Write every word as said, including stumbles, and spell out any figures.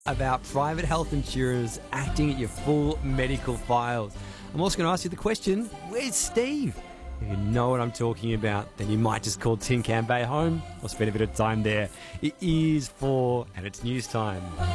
about private health insurers acting at your full medical files. I'm also going to ask you the question, where's Steve? If you know what I'm talking about, then you might just call Tin Can Bay home or spend a bit of time there. It is four and it's news time.